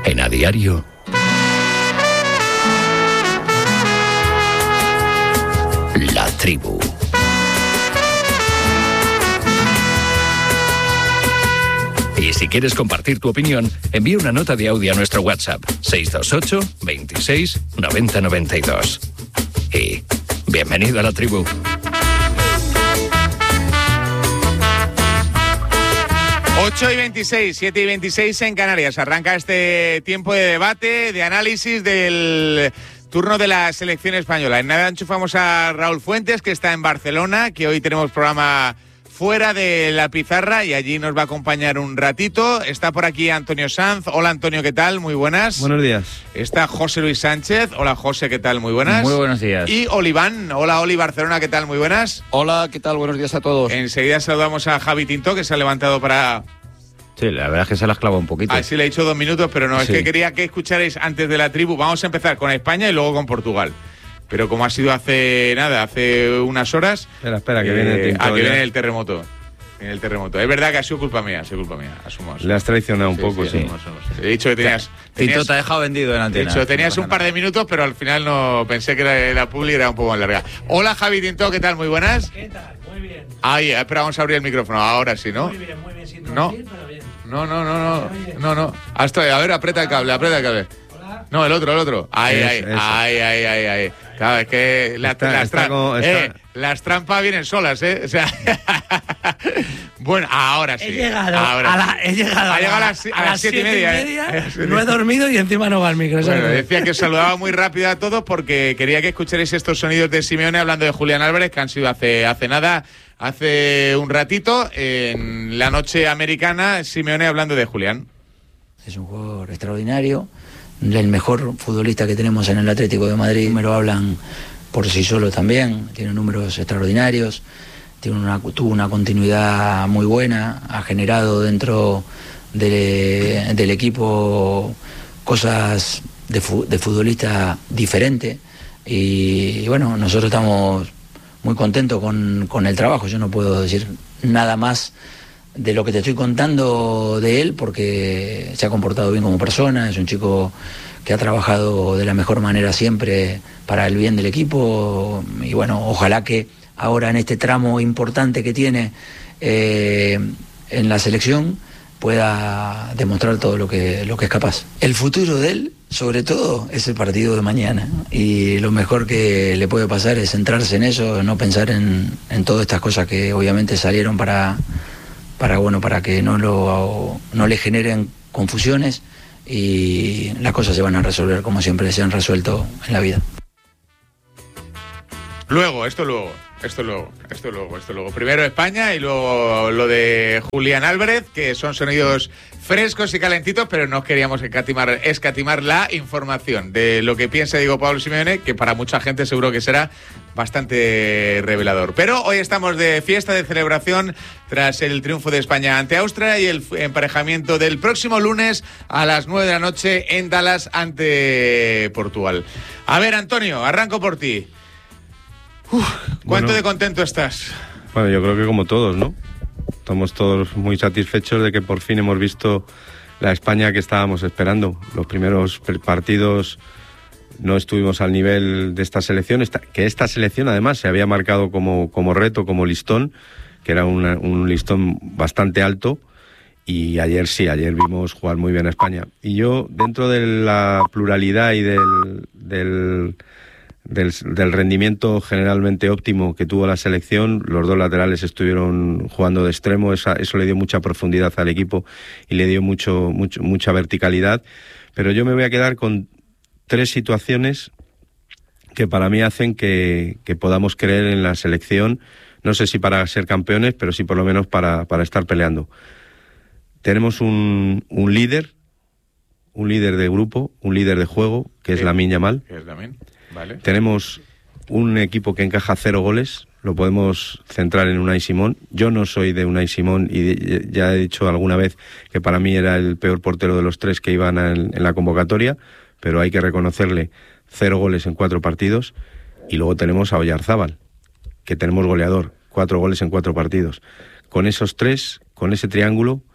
En A Diario, La Tribu. Y si quieres compartir tu opinión, envía una nota de audio a nuestro WhatsApp 628 26 90 92. Y bienvenido a La Tribu. Ocho y 26, 7 y 26 en Canarias. Arranca este tiempo de debate, de análisis del turno de la selección española. En nada enchufamos a Raúl Fuentes, que está en Barcelona, que hoy tenemos programa fuera de la pizarra y allí nos va a acompañar un ratito. Está por aquí Antonio Sanz. Hola Antonio, ¿qué tal? Muy buenas. Buenos días. Está José Luis Sánchez. Hola José, ¿qué tal? Muy buenas. Muy buenos días. Y Oliván. Hola Oli, Barcelona, ¿qué tal? Muy buenas. Hola, ¿qué tal? Buenos días a todos. Enseguida saludamos a Javi Tinto, que se ha levantado para... Sí, la verdad es que se las clava un poquito. Ah, sí, le he dicho 2 minutos, pero no, Sí. es que quería que escucharais antes de la tribu. Vamos a empezar con España y luego con Portugal. Pero como ha sido hace unas horas... Espera, que viene el Tinto. que viene el terremoto. En el terremoto. Es verdad que ha sido culpa mía, asumo. Le has traicionado un poco, sí. Asumo. He dicho que tenías... Tinto te ha dejado vendido en antena. He dicho, tenías un par de minutos, pero al final no pensé que la publi era un poco más larga. Hola Javi Tinto, ¿qué tal? Muy buenas. ¿Qué tal? Muy bien. Ahí, espera, vamos a abrir el micrófono. Ahora sí, ¿no? Muy bien, sin No. dormir, pero bien. No. Hasta, a ver, aprieta el cable. Hola. No, el otro. Ahí. Eso. Claro, es que las trampas vienen solas, ¿eh? O sea, bueno, ahora sí. He llegado ahora sí. a las 7:30, no he dormido y encima no va el micro. Bueno, decía que os saludaba muy rápido a todos porque quería que escucharais estos sonidos de Simeone hablando de Julián Álvarez, que han sido hace un ratito, en la noche americana, Simeone hablando de Julián. Es un jugador extraordinario, el mejor futbolista que tenemos en el Atlético de Madrid. Me lo hablan por sí solo también, tiene números extraordinarios, tuvo una continuidad muy buena, ha generado dentro del equipo cosas de futbolista diferente y bueno, nosotros estamos muy contentos con el trabajo. Yo no puedo decir nada más de lo que te estoy contando de él porque se ha comportado bien como persona, es un chico que ha trabajado de la mejor manera siempre para el bien del equipo y bueno, ojalá que ahora en este tramo importante que tiene en la selección pueda demostrar todo lo que es capaz. El futuro de él, sobre todo, es el partido de mañana y lo mejor que le puede pasar es centrarse en eso, no pensar en todas estas cosas que obviamente salieron para que no le generen confusiones y las cosas se van a resolver como siempre se han resuelto en la vida. Esto luego. Primero España y luego lo de Julián Álvarez, que son sonidos frescos y calentitos, pero no queríamos escatimar la información de lo que piensa Diego Pablo Simeone, que para mucha gente seguro que será bastante revelador. Pero hoy estamos de fiesta, de celebración, tras el triunfo de España ante Austria y el emparejamiento del próximo lunes a las 9 de la noche en Dallas ante Portugal. A ver, Antonio, arranco por ti. ¿Cuánto de contento estás? Bueno, yo creo que como todos, ¿no? Estamos todos muy satisfechos de que por fin hemos visto la España que estábamos esperando. Los primeros partidos no estuvimos al nivel de esta selección, que esta selección además se había marcado como reto, como listón, que era un listón bastante alto, y ayer vimos jugar muy bien a España. Y yo, dentro de la pluralidad y del rendimiento generalmente óptimo que tuvo la selección, los dos laterales estuvieron jugando de extremo, eso le dio mucha profundidad al equipo y le dio mucha verticalidad, pero yo me voy a quedar con 3 situaciones que para mí hacen que podamos creer en la selección, no sé si para ser campeones, pero sí por lo menos para estar peleando. Tenemos un líder de grupo, un líder de juego, que es Lamine Yamal. Vale. Tenemos un equipo que encaja 0 goles, lo podemos centrar en Unai Simón. Yo no soy de Unai Simón y ya he dicho alguna vez que para mí era el peor portero de los 3 que iban en la convocatoria, pero hay que reconocerle 0 goles en 4 partidos. Y luego tenemos a Oyarzábal, que tenemos goleador, 4 goles en 4 partidos. Con esos 3, con ese triángulo,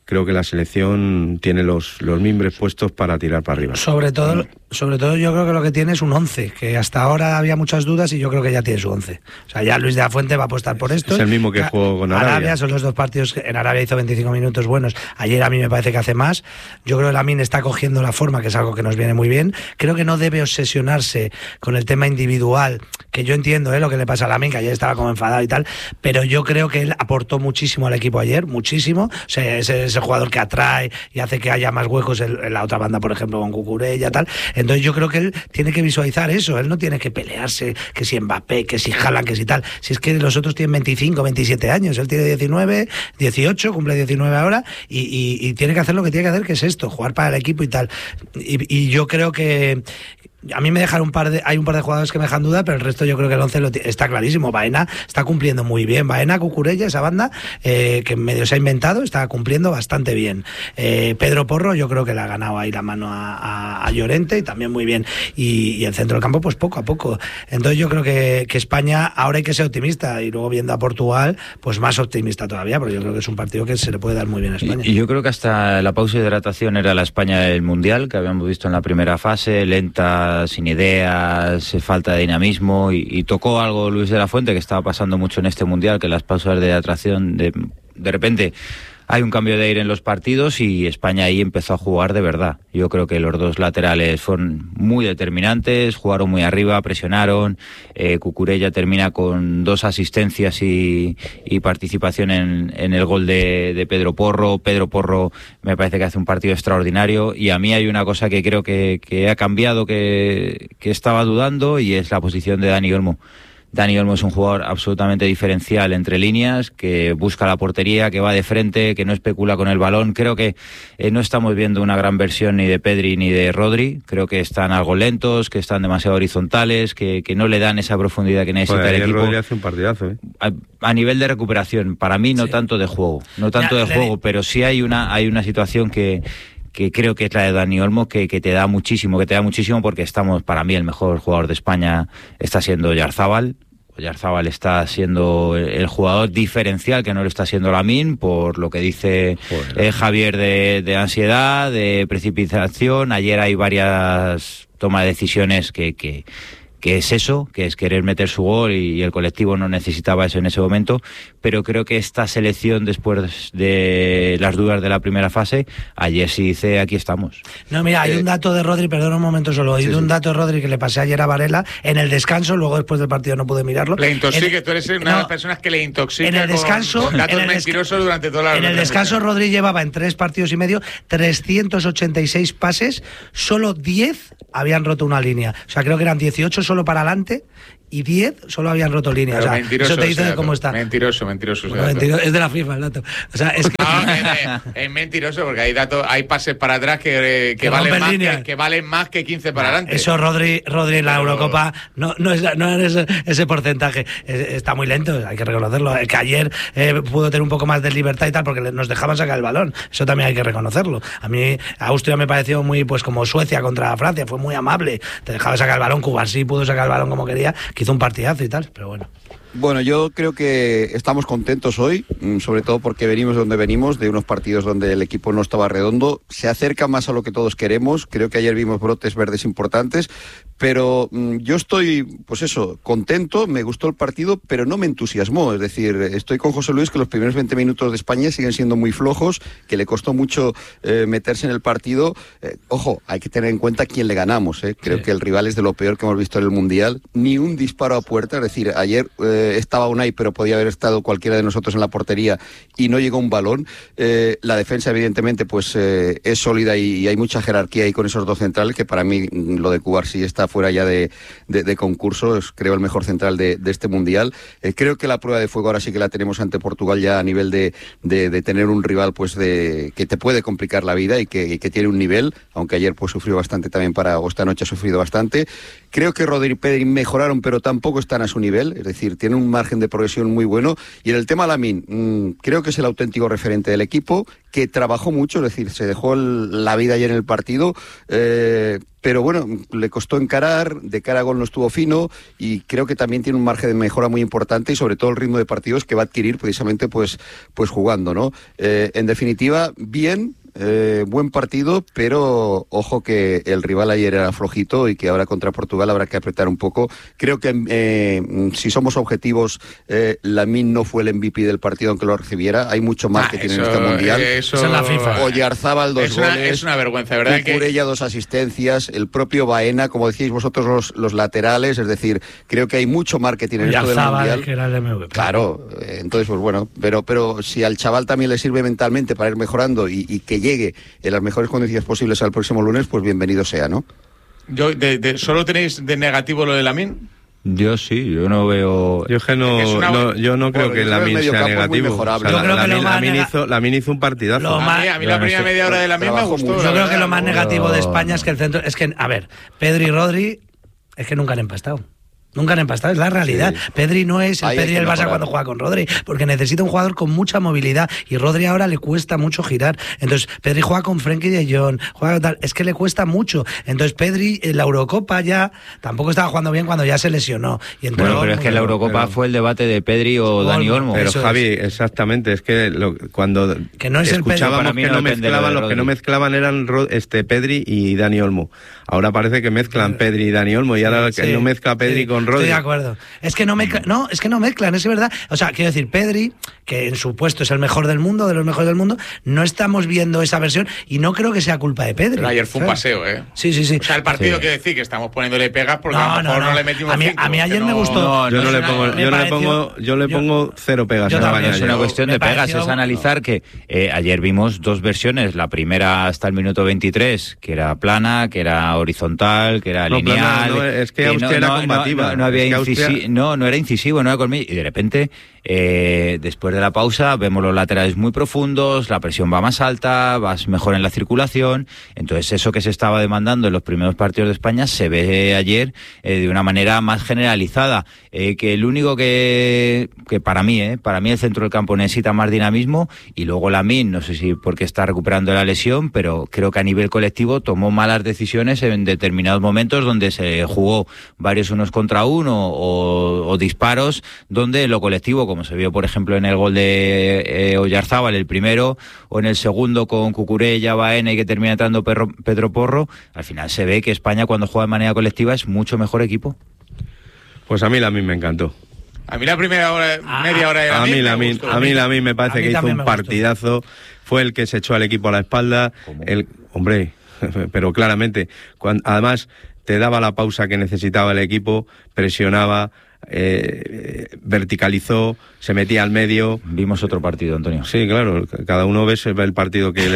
creo que la selección tiene los mimbres puestos para tirar para arriba. Sobre todo yo creo que lo que tiene es un 11, que hasta ahora había muchas dudas y yo creo que ya tiene su 11. O sea, ya Luis de la Fuente va a apostar por esto. Es el mismo que jugó con Arabia. Son los 2 partidos, en Arabia hizo 25 minutos buenos, ayer a mí me parece que hace más. Yo creo que Lamine está cogiendo la forma, que es algo que nos viene muy bien. Creo que no debe obsesionarse con el tema individual, que yo entiendo lo que le pasa a Lamine, que ayer estaba como enfadado y tal, pero yo creo que él aportó muchísimo al equipo ayer, muchísimo. O sea, es ese jugador que atrae y hace que haya más huecos en la otra banda, por ejemplo, con Cucurella, tal. Entonces yo creo que él tiene que visualizar eso, él no tiene que pelearse, que si Mbappé, que si Haaland, que si tal. Si es que los otros tienen 25, 27 años, él tiene 19, 18, cumple 19 ahora, y tiene que hacer lo que tiene que hacer, que es esto, jugar para el equipo y tal. Y yo creo que a mí me dejan hay un par de jugadores que me dejan duda, pero el resto yo creo que el 11 está clarísimo. Baena está cumpliendo muy bien. Baena, Cucurella, esa banda que medio se ha inventado, está cumpliendo bastante bien. Pedro Porro yo creo que le ha ganado ahí la mano a Llorente, y también muy bien. Y el centro del campo pues poco a poco. Entonces yo creo que España ahora hay que ser optimista, y luego viendo a Portugal pues más optimista todavía, porque yo creo que es un partido que se le puede dar muy bien a España. Y yo creo que hasta la pausa de hidratación era la España del Mundial, que habíamos visto en la primera fase, lenta, sin ideas, falta de dinamismo, y tocó algo Luis de la Fuente, que estaba pasando mucho en este Mundial, que las pausas de hidratación de repente hay un cambio de aire en los partidos, y España ahí empezó a jugar de verdad. Yo creo que los 2 laterales fueron muy determinantes, jugaron muy arriba, presionaron. Cucurella termina con 2 asistencias y participación en el gol de Pedro Porro. Pedro Porro me parece que hace un partido extraordinario, y a mí hay una cosa que creo que ha cambiado, que estaba dudando, y es la posición de Dani Olmo. Dani Olmo es un jugador absolutamente diferencial entre líneas, que busca la portería, que va de frente, que no especula con el balón. Creo que no estamos viendo una gran versión ni de Pedri ni de Rodri. Creo que están algo lentos, que están demasiado horizontales, que no le dan esa profundidad que necesita el equipo. Rodri hace un partidazo, a nivel de recuperación, para mí no tanto de juego, pero sí hay una situación que creo que es la de Dani Olmo, que te da muchísimo, porque para mí el mejor jugador de España está siendo Oyarzabal. Oyarzabal está siendo el jugador diferencial, que no lo está siendo Lamine, por lo que dice Javier de ansiedad, de precipitación. Ayer hay varias tomas de decisiones que es eso, que es querer meter su gol, y el colectivo no necesitaba eso en ese momento, pero creo que esta selección, después de las dudas de la primera fase, ayer sí dice, aquí estamos. No, mira, hay un dato de Rodri, perdona un momento solo, un dato de Rodri que le pasé ayer a Varela en el descanso, luego después del partido no pude mirarlo. Le intoxique, tú eres una de las personas que le intoxica en el descanso, con datos mentirosos durante toda la... En el descanso Rodri llevaba en 3 partidos y medio 386 pases, solo 10 habían roto una línea. O sea, creo que eran 18 solo para adelante, y 10 solo habían roto líneas. Pero o sea, mentiroso, eso te dice de cómo está. Mentiroso. Bueno, es de la FIFA el dato. O sea, es que... es mentiroso, porque hay pases para atrás que valen más que 15 para adelante. Eso Rodri en la Eurocopa no es ese porcentaje. Está muy lento, hay que reconocerlo. Que ayer pudo tener un poco más de libertad y tal, porque nos dejaban sacar el balón. Eso también hay que reconocerlo. A mí Austria me pareció muy, pues como Suecia contra Francia, fue muy amable. Te dejaba sacar el balón. Cuba sí pudo sacar el balón como quería, que hizo un partidazo y tal, pero bueno. Bueno, yo creo que estamos contentos hoy, sobre todo porque venimos de donde venimos, de unos partidos donde el equipo no estaba redondo. Se acerca más a lo que todos queremos. Creo que ayer vimos brotes verdes importantes, pero yo estoy, pues eso, contento. Me gustó el partido, pero no me entusiasmó. Es decir, estoy con José Luis, que los primeros 20 minutos de España siguen siendo muy flojos, que le costó mucho meterse en el partido. Ojo, hay que tener en cuenta quién le ganamos. Creo que el rival es de lo peor que hemos visto en el Mundial. Ni un disparo a puerta. Es decir, ayer estaba Unai, pero podía haber estado cualquiera de nosotros en la portería y no llegó un balón. La defensa, evidentemente, pues es sólida y hay mucha jerarquía ahí con esos 2 centrales, que para mí lo de Cubarsí está fuera ya de concurso. Es, creo, el mejor central de este Mundial. Creo que la prueba de fuego ahora sí que la tenemos ante Portugal, ya a nivel de tener un rival pues que te puede complicar la vida y que tiene un nivel, aunque ayer pues sufrió bastante también o esta noche ha sufrido bastante. Creo que Rodri y Pedri mejoraron, pero tampoco están a su nivel. Es decir, tiene un margen de progresión muy bueno. Y en el tema Lamine, creo que es el auténtico referente del equipo, que trabajó mucho, es decir, se dejó la vida ayer en el partido, pero bueno, le costó encarar, de cara a gol no estuvo fino, y creo que también tiene un margen de mejora muy importante, y sobre todo el ritmo de partidos que va a adquirir precisamente pues jugando, ¿no? En definitiva, bien. Buen partido, pero ojo que el rival ayer era flojito y que ahora contra Portugal habrá que apretar un poco. Creo que si somos objetivos, Lamine no fue el MVP del partido aunque lo recibiera. Hay mucho más que tiene en este Mundial. Eso es la FIFA. Oyarzábal 2 goles. Es una vergüenza, ¿verdad? Cucurella 2 asistencias, el propio Baena, como decíais vosotros, los laterales. Es decir, creo que hay mucho marketing en esto del Mundial. Que era el MVP. Claro, entonces pues bueno, pero si al chaval también le sirve mentalmente para ir mejorando y que llegue en las mejores condiciones posibles al próximo lunes, pues bienvenido sea, ¿no? ¿Solo tenéis de negativo lo de Lamine? Yo sí, yo no veo... Yo no creo que Lamine sea negativo. O sea, yo creo que Lamine hizo un partidazo. A mí la primera media hora de Lamine me gustó. Yo creo que lo más negativo de España es que el centro... Es que, a ver, Pedri y Rodri es que nunca han empastado. Nunca han empastado, es la realidad. Sí. Pedri no es el Pedri del Barça cuando juega con Rodri, porque necesita un jugador con mucha movilidad, y Rodri ahora le cuesta mucho girar. Entonces Pedri juega con Frenkie de Jong, es que le cuesta mucho. Entonces Pedri en la Eurocopa ya tampoco estaba jugando bien cuando ya se lesionó. Y bueno, pero es que en la Eurocopa fue el debate de Pedri o Dani Olmo. Pero Javi, exactamente, es que cuando que no es escuchábamos que no mezclaban, los que no mezclaban eran Pedri y Dani Olmo. Ahora parece que mezclan Pedri y Dani Olmo, y ahora que no mezcla Pedri con Rodri. Estoy de acuerdo. Es que no mezclan, es verdad. O sea, quiero decir, Pedri, que en su puesto es el mejor del mundo, de los mejores del mundo, no estamos viendo esa versión, y no creo que sea culpa de Pedri. Pero ayer fue un paseo, ¿eh? Sí. O sea, el partido que decir que estamos poniéndole pegas porque a lo mejor no le metimos a mí ayer me gustó. Yo le pongo 0 pegas. Es una cuestión de pegas, es analizar que ayer vimos 2 versiones. La primera hasta el minuto 23, que era plana, que era horizontal, que era lineal. Es que Austria era combativa. No era incisivo, no era colmillo. Y de repente, después de la pausa, vemos los laterales muy profundos, la presión va más alta, vas mejor en la circulación. Entonces, eso que se estaba demandando en los primeros partidos de España se ve ayer de una manera más generalizada. Que el único que para mí el centro del campo necesita más dinamismo, y luego Lamine, no sé si porque está recuperando la lesión, pero creo que a nivel colectivo tomó malas decisiones en determinados momentos donde se jugó varios unos contra uno o disparos donde lo colectivo, como se vio por ejemplo en el gol de Oyarzábal, el primero, o en el segundo con Cucurella, Baena, y que termina entrando Pedro Porro, al final se ve que España cuando juega de manera colectiva es mucho mejor equipo. Pues a mí Lamine me encantó. A mí la primera media hora de Lamine me parece que hizo un partidazo. Fue el que se echó al equipo a la espalda. Hombre, pero claramente, además te daba la pausa que necesitaba el equipo, presionaba, verticalizó, se metía al medio. Vimos otro partido, Antonio. Sí, claro, cada uno ve el partido que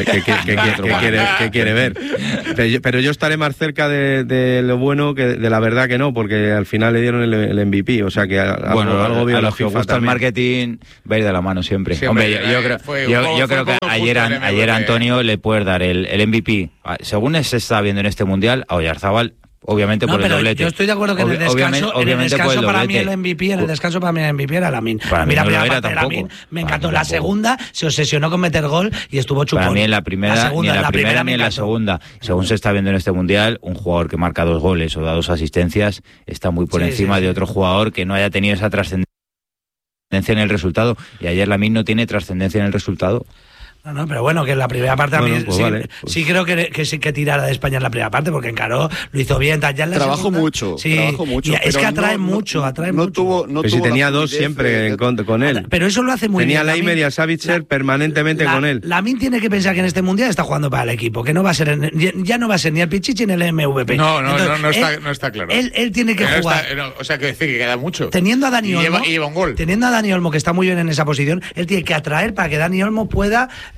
quiere ver. Pero yo estaré más cerca de lo bueno que de la verdad que no, porque al final le dieron el MVP, o sea que algo vio a la los que FIFA gusta también. el marketing va a ir de la mano siempre. Sí, hombre, yo creo que ayer Antonio le puede dar el MVP, según se está viendo en este Mundial, a Oyarzábal. Obviamente por el doblete. Yo estoy de acuerdo que en el descanso para mí el MVP, era Lamine. Para mí no lo era tampoco. Lamine me encantó. La segunda se obsesionó con meter gol y estuvo chupón. Para mí en la primera, ni en la segunda. Según se está viendo en este Mundial, un jugador que marca 2 goles o da 2 asistencias está muy por encima de otro jugador que no haya tenido esa trascendencia en el resultado. Y ayer Lamine no tiene trascendencia en el resultado. No, pero bueno, que en la primera parte sí creo que sí que tirara de España en la primera parte, porque encaró, lo hizo bien. Trabajó mucho. Es que atrae mucho. Si tenía 2 siempre con él. Pero eso lo hace muy bien. Tenía a Leimer y a Savitzer permanentemente con él. Lamine tiene que pensar que en este Mundial está jugando para el equipo, que no va a ser ya no va a ser ni el Pichichi ni el MVP. No está claro. Él tiene que jugar. O sea, que decir que queda mucho. Teniendo a Dani Olmo, lleva un gol. Teniendo a Dani Olmo, que está muy bien en esa posición, él tiene que atraer para que Dani Olmo pueda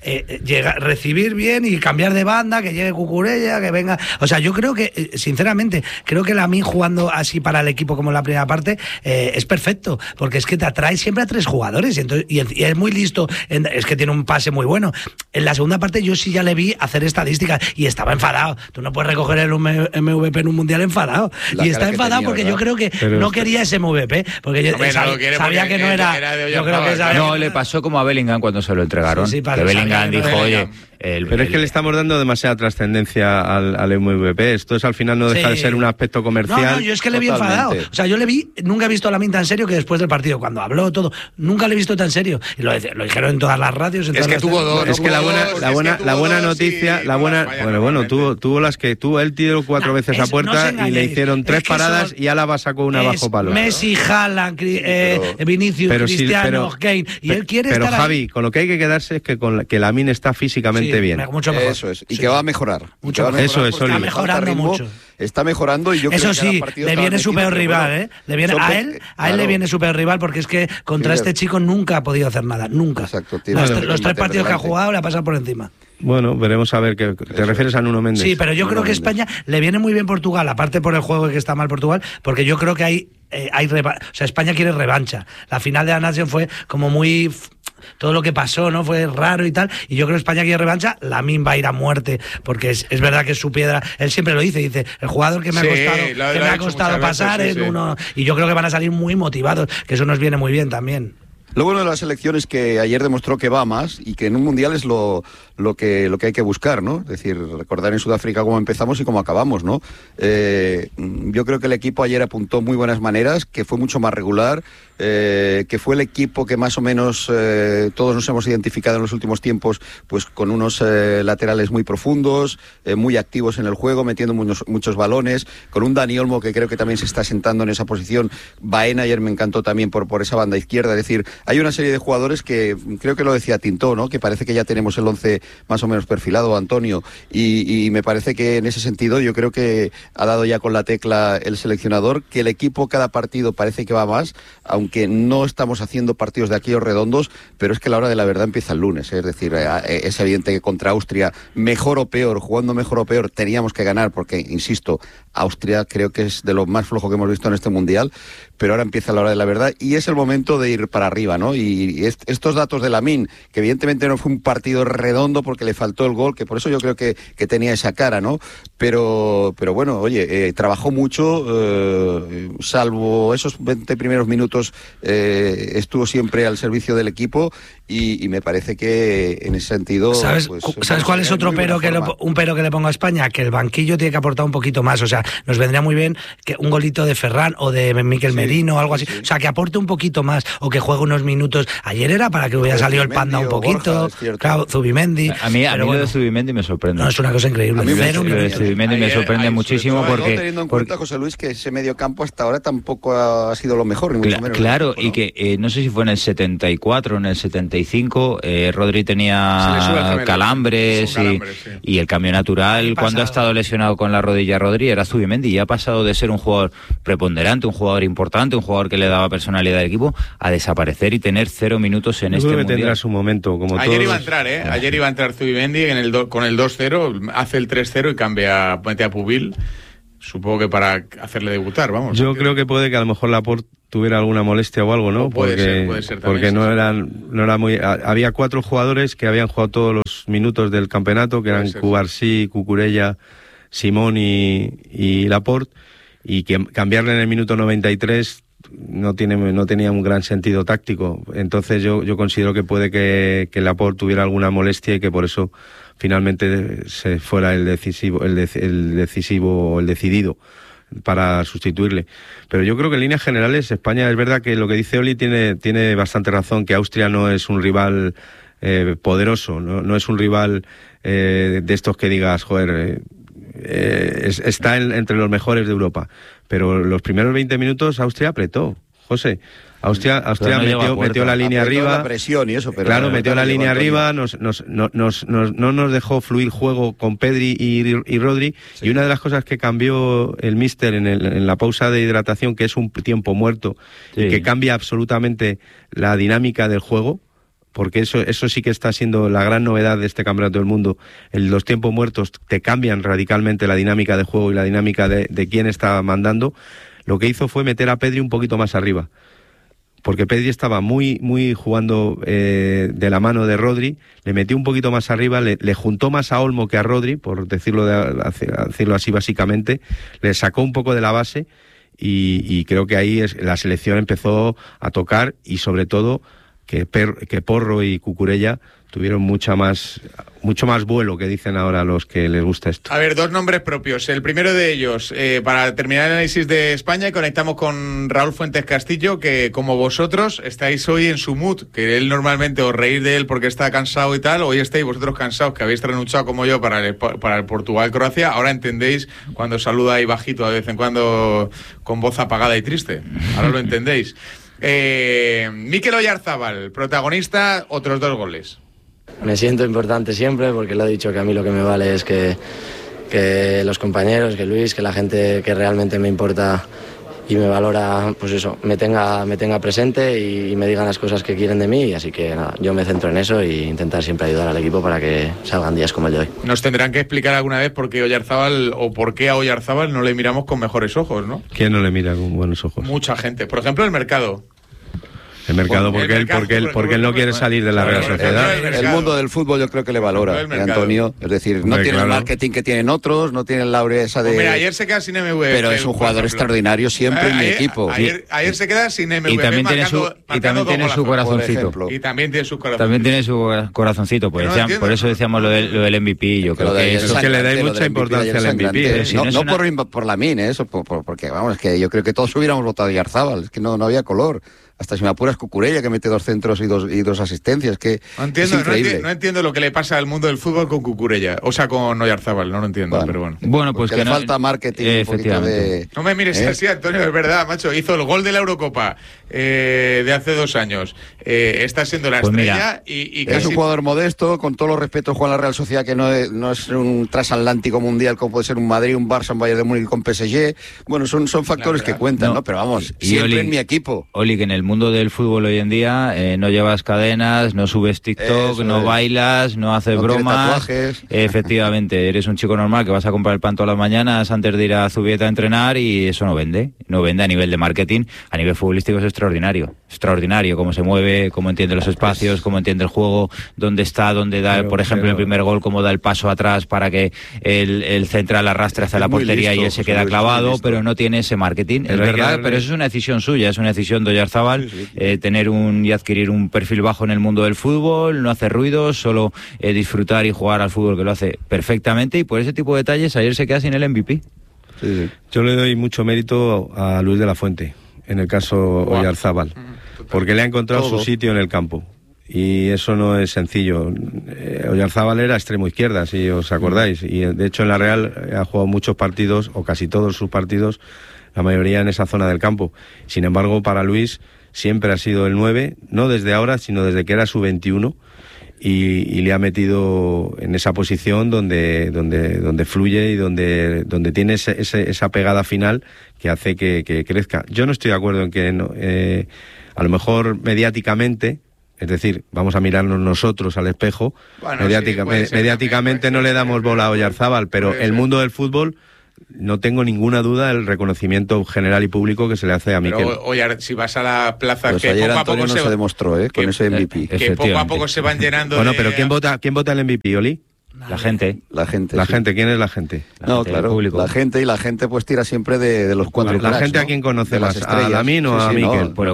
recibir bien y cambiar de banda, que llegue Cucurella, que venga... O sea, yo creo que, sinceramente, creo que Lamine jugando así para el equipo como en la primera parte es perfecto, porque es que te atrae siempre a 3 jugadores y es muy listo, es que tiene un pase muy bueno. En la segunda parte yo sí ya le vi hacer estadísticas y estaba enfadado. Tú no puedes recoger el MVP en un mundial enfadado. Y está enfadado tenía, porque ¿verdad? Yo creo que pero no quería ese MVP, porque yo sabía que no era... Yo creo que no, le pasó como a Bellingham cuando se lo entregaron. Sí, que Bellingham dijo, oye... Pero es que le estamos dando demasiada trascendencia al MVP. Esto es al final no deja de ser un aspecto comercial. No, yo es que le vi enfadado. O sea, yo le vi, nunca he visto a Lamine tan serio que después del partido, cuando habló todo, nunca le he visto tan serio. Y lo dijeron en todas las radios. Es que tuvo dos. Es que la buena noticia, tuvo las que tuvo. Él tiró 4 veces a puerta y le hicieron 3 paradas y Álava sacó una bajo palo. Messi, Haaland, Vinicius, Cristiano, Kane. Y él quiere estar ahí. Pero Javi, con lo que hay que quedarse es que Lamine está físicamente bien. Mucho mejor. Eso es. Y que va a mejorar. Eso es. Está mejorando mucho. Está mejorando y yo creo que le viene su peor rival, ¿eh? A él le viene su peor rival porque es que contra este chico nunca ha podido hacer nada, nunca. Exacto. Los 3 partidos que ha jugado le ha pasado por encima. Bueno, veremos a ver, que te refieres a Nuno Méndez. Sí, pero yo creo que España le viene muy bien Portugal, aparte por el juego que está mal Portugal, porque yo creo que hay España quiere revancha. La final de la Nación fue como muy... Todo lo que pasó, ¿no? Fue raro y tal. Y yo creo que España quiere revancha. Lamine va a ir a muerte, porque es verdad que es su piedra. Él siempre lo dice, el jugador que me ha costado pasar es uno. Y yo creo que van a salir muy motivados, que eso nos viene muy bien también. Lo bueno de la selección es que ayer demostró que va más y que en un mundial es lo que hay que buscar, ¿no? Es decir, recordar en Sudáfrica cómo empezamos y cómo acabamos, ¿no? Yo creo que el equipo ayer apuntó muy buenas maneras, que fue mucho más regular, que fue el equipo que más o menos todos nos hemos identificado en los últimos tiempos, pues con unos laterales muy profundos, muy activos en el juego, metiendo muchos balones, con un Dani Olmo que creo que también se está sentando en esa posición. Baena ayer me encantó también por esa banda izquierda, es decir, hay una serie de jugadores que, creo que lo decía Tintó, ¿no? Que parece que ya tenemos el 11 más o menos perfilado, Antonio, y me parece que en ese sentido yo creo que ha dado ya con la tecla el seleccionador, que el equipo cada partido parece que va más, aunque no estamos haciendo partidos de aquellos redondos, pero es que la hora de la verdad empieza el lunes, es decir, es evidente que contra Austria, mejor o peor, jugando mejor o peor, teníamos que ganar, porque, insisto, Austria creo que es de lo más flojo que hemos visto en este Mundial, pero ahora empieza la hora de la verdad y es el momento de ir para arriba, ¿no? Y estos datos de Lamine, que evidentemente no fue un partido redondo porque le faltó el gol, que por eso yo creo que tenía esa cara, ¿no? Pero bueno, oye, trabajó mucho, salvo esos 20 primeros minutos, estuvo siempre al servicio del equipo y me parece que en ese sentido... ¿Sabes cuál es otro pero que le pongo a España? Que el banquillo tiene que aportar un poquito más, o sea, nos vendría muy bien que un golito de Ferran o de Mikel Merino o algo así, o sea, que aporte un poquito más o que juegue unos minutos. Ayer era para que hubiera salido el Panda un poquito, Borja, claro, Zubimendi. A mí lo de Zubimendi me sorprende. No, es una cosa increíble. A mí lo de Zubimendi me sorprende muchísimo porque... teniendo en cuenta, José Luis, que ese mediocampo hasta ahora tampoco ha sido lo mejor. Claro, y que no sé si fue en el 74 o en el 75, Rodri tenía calambres y el cambio natural cuando ha estado lesionado con la rodilla Rodri era Zubimendi y ha pasado de ser un jugador preponderante, un jugador importante, un jugador que le daba personalidad al equipo, a desaparecer y tener 0 minutos en este mundial. Tendrá su momento, como ayer iba a entrar, ayer iba a entrar Zubimendi con el 2-0, hace el 3-0 y mete a Pubil, supongo que para hacerle debutar, vamos. Yo creo que puede que a lo mejor Laporte tuviera alguna molestia o algo, ¿no? Puede ser también, porque no era muy... Había 4 jugadores que habían jugado todos los minutos del campeonato, que eran Cubarsí, Cucurella, Simón y Laporte, y que cambiarle en el minuto 93 no tenía un gran sentido táctico. Entonces yo considero que puede que Laporte tuviera alguna molestia y que por eso finalmente se fuera el decidido para sustituirle. Pero yo creo que en líneas generales España, es verdad que lo que dice Oli tiene bastante razón, que Austria no es un rival poderoso, no es un rival de estos que digas, joder, está entre los mejores de Europa, pero los primeros 20 minutos Austria apretó, José. Austria metió la línea arriba, la presión y eso, pero claro, metió la línea arriba, no nos dejó fluir juego con Pedri y Rodri, y una de las cosas que cambió el míster en la pausa de hidratación, que es un tiempo muerto y que cambia absolutamente la dinámica del juego, porque eso sí que está siendo la gran novedad de este Campeonato del Mundo. Los tiempos muertos te cambian radicalmente la dinámica de juego y la dinámica de quién está mandando. Lo que hizo fue meter a Pedri un poquito más arriba, porque Pedri estaba muy jugando de la mano de Rodri, le metió un poquito más arriba, le juntó más a Olmo que a Rodri, por decirlo así básicamente, le sacó un poco de la base y creo que ahí la selección empezó a tocar, y sobre todo que Porro y Cucurella tuvieron mucho más vuelo, que dicen ahora los que les gusta esto. A ver, 2 nombres propios. El primero de ellos, para terminar el análisis de España, y conectamos con Raúl Fuentes Castillo, que como vosotros estáis hoy en su mood, que él normalmente os reís de él porque está cansado y tal, hoy estáis vosotros cansados, que habéis renunciado como yo para el Portugal-Croacia, ahora entendéis cuando saluda ahí bajito, de vez en cuando con voz apagada y triste. Ahora lo entendéis. Mikel Oyarzábal, protagonista, otros 2 goles. Me siento importante siempre, porque lo he dicho, que a mí lo que me vale es que los compañeros, que Luis, que la gente que realmente me importa y me valora, pues eso, me tenga presente y me digan las cosas que quieren de mí. Así que nada, yo me centro en eso e intentar siempre ayudar al equipo para que salgan días como el de hoy. Nos tendrán que explicar alguna vez por qué Oyarzábal, o por qué a Oyarzábal no le miramos con mejores ojos, ¿no? ¿Quién no le mira con buenos ojos? Mucha gente. Por ejemplo, el mercado. El mercado, porque él no quiere salir de la Real Sociedad. El mundo del fútbol yo creo que le valora, Antonio. Es decir, no tiene el marketing que tienen otros, no tiene el laurea esa de... Mira, ayer se queda sin MVP. Pero es un jugador extraordinario siempre en mi equipo. Ayer se queda sin MVP. Y también tiene su corazoncito. Y también tiene su corazoncito. También tiene su corazoncito. Por eso decíamos lo del MVP. Yo creo que eso que le dais mucha importancia al MVP. No por la min, eso, porque vamos, que yo creo que todos hubiéramos votado a Oyarzábal. Es que no había color. Hasta si me apuras Cucurella, que mete 2 centros y dos asistencias, que es increíble. No entiendo lo que le pasa al mundo del fútbol con Cucurella, o sea, con Oyarzábal, no lo entiendo, pero bueno. Bueno, pues que le falta marketing, efectivamente. No me mires así, Antonio, es verdad, macho. Hizo el gol de la Eurocopa de hace 2 años. Está siendo la estrella y casi... Es un jugador modesto, con todos los respetos, juega en la Real Sociedad, que no es un transatlántico mundial como puede ser un Madrid, un Barça, un Bayern de Múnich con PSG. Bueno, son factores que cuentan, ¿no? Pero vamos, siempre en mi equipo. Oli, que en el mundo del fútbol hoy en día no llevas cadenas, no subes TikTok, no bailas, no haces bromas. Efectivamente, eres un chico normal que vas a comprar el pan todas las mañanas antes de ir a Zubieta a entrenar, y eso no vende a nivel de marketing. A nivel futbolístico es extraordinario cómo se mueve, cómo entiende los espacios, cómo entiende el juego, dónde está, dónde da, por ejemplo, el primer gol, cómo da el paso atrás para que el central arrastre hacia la portería listo, y él se queda clavado, pero no tiene ese marketing. Es verdad, pero eso es una decisión suya, es una decisión de Oyarzábal. Tener y adquirir un perfil bajo en el mundo del fútbol, no hacer ruidos, solo disfrutar y jugar al fútbol, que lo hace perfectamente, y por ese tipo de detalles ayer se queda sin el MVP. Sí. Yo le doy mucho mérito a Luis de la Fuente, en el caso Oyarzábal, porque le ha encontrado su sitio en el campo, y eso no es sencillo. Oyarzábal era extremo izquierda, si os acordáis, y de hecho en la Real ha jugado muchos partidos, o casi todos sus partidos, la mayoría en esa zona del campo. Sin embargo, para Luis siempre ha sido el 9, no desde ahora, sino desde que era su 21, y le ha metido en esa posición donde fluye y donde tiene esa pegada final que hace que crezca. Yo no estoy de acuerdo en que a lo mejor mediáticamente, es decir, vamos a mirarnos nosotros al espejo, mediáticamente no le damos bola a Oyarzábal, pero el mundo del fútbol... No tengo ninguna duda del reconocimiento general y público que se le hace a Mikel. Oye, si vas a la plaza, pues que ayer poco Antonio a poco se demostró, con ese MVP. Que poco a poco se van llenando. Bueno, pero ¿quién vota el MVP, Oli? La gente. La gente, ¿quién es la gente? Claro, la gente pues tira siempre de los 4 cracks, ¿la gente a quién conoce más? ¿A Lamine o a Mikel? Pues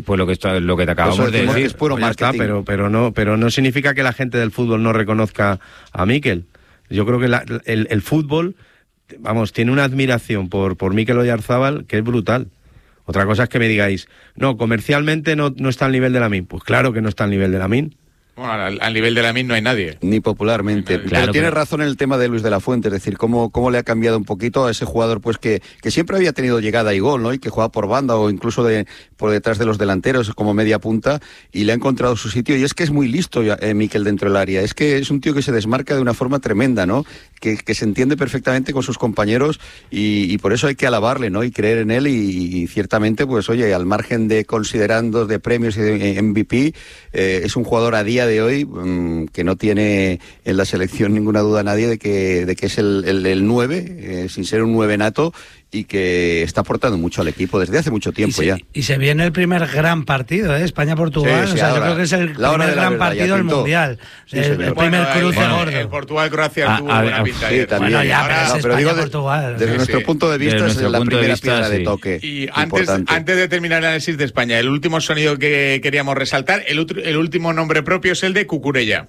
lo que te acabamos de decir. Es puro marketing. Está, pero no significa que la gente del fútbol no reconozca a Mikel. Yo creo que el fútbol... Vamos, tiene una admiración por Mikel Oyarzábal que es brutal. Otra cosa es que me digáis, no, comercialmente no está al nivel de Lamine. Pues claro que no está al nivel de Lamine. Bueno, al nivel de Lamine no hay nadie. Ni popularmente. Claro, pero tiene razón en el tema de Luis de la Fuente, es decir, cómo le ha cambiado un poquito a ese jugador pues que siempre había tenido llegada y gol, ¿no? Y que jugaba por banda o incluso por detrás de los delanteros como media punta, y le ha encontrado su sitio. Y es que es muy listo Mikel dentro del área. Es que es un tío que se desmarca de una forma tremenda, ¿no? Que se entiende perfectamente con sus compañeros y por eso hay que alabarle, ¿no? Y creer en él y ciertamente, pues oye, al margen de considerandos de premios y de MVP, es un jugador a día de hoy que no tiene en la selección ninguna duda nadie de que es el 9, sin ser un 9 nato, y que está aportando mucho al equipo desde hace mucho tiempo ya. Y se viene el primer gran partido, España-Portugal. Sí, o sea, ahora, yo creo que es el primer gran partido del Mundial. Sí, el primer cruce gordo. El Portugal-Croacia tuvo buena pinta. Sí, también. Bueno, ya, pero es España-Portugal. Desde nuestro punto de vista es la primera piedra de toque. Y antes de terminar el análisis de España, el último sonido que queríamos resaltar, el último nombre propio es el de Cucurella.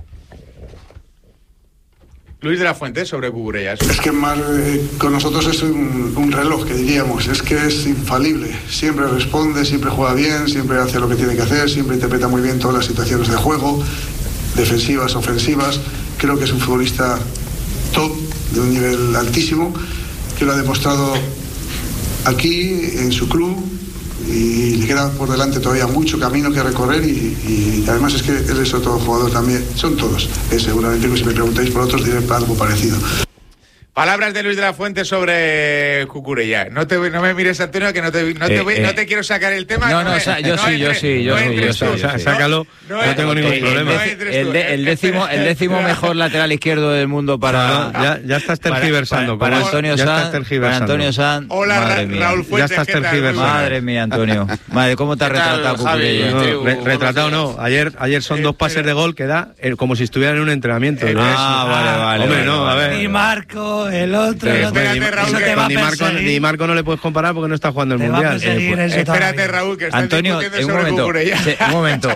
Luis de la Fuente, sobre Cucurella. Es que más con nosotros es un reloj, que diríamos. Es que es infalible. Siempre responde, siempre juega bien, siempre hace lo que tiene que hacer, siempre interpreta muy bien todas las situaciones de juego, defensivas, ofensivas. Creo que es un futbolista top, de un nivel altísimo, que lo ha demostrado aquí, en su club, y le queda por delante todavía mucho camino que recorrer y además es que él es otro jugador también, son todos, seguramente que si me preguntáis por otros diré algo parecido. Palabras de Luis de la Fuente sobre Cucurella. No me mires, Antonio, que no te quiero sacar el tema. Yo sí. Sácalo, no tengo ningún problema. El décimo mejor lateral izquierdo del mundo para... Ya estás tergiversando. Para Antonio Sanz. Hola, Raúl Fuentes. Ya estás tergiversando. Madre mía, Antonio. Madre, ¿cómo te ha retratado Cucurella? Retratado no. Ayer son 2 pases de gol que da como si estuvieran en un entrenamiento. Vale. Hombre, no, a ver. Y Marco... El otro, espérate, Raúl, que ni Marco no le puedes comparar porque no está jugando el Mundial. Espérate, Raúl, que estás discutiendo sobre Cucurella. Un momento.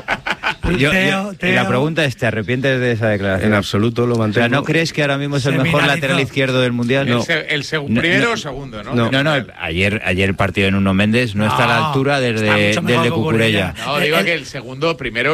Y la pregunta es, ¿te arrepientes de esa declaración? En absoluto lo mantengo. O sea, ¿no crees que ahora mismo es el mejor lateral izquierdo del Mundial? No. Primero o segundo, ¿no? No, ayer el partido de Nuno Méndez no está a la altura del de Cucurella. No, digo que el segundo,